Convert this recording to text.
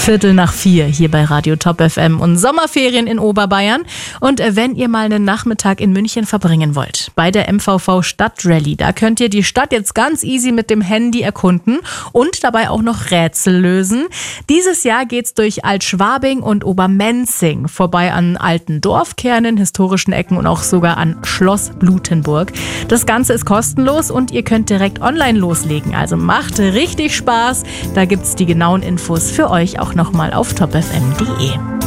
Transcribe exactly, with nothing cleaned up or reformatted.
Viertel nach vier hier bei Radio Top F M und Sommerferien in Oberbayern. Und wenn ihr mal einen Nachmittag in München verbringen wollt, bei der M V V Stadtrallye, da könnt ihr die Stadt jetzt ganz easy mit dem Handy erkunden und dabei auch noch Rätsel lösen. Dieses Jahr geht's durch Altschwabing und Obermenzing, vorbei an alten Dorfkernen, historischen Ecken und auch sogar an Schloss Blutenburg. Das Ganze ist kostenlos und ihr könnt direkt online loslegen. Also macht richtig Spaß. Da gibt's die genauen Infos für euch auch nochmal auf top f m punkt d e.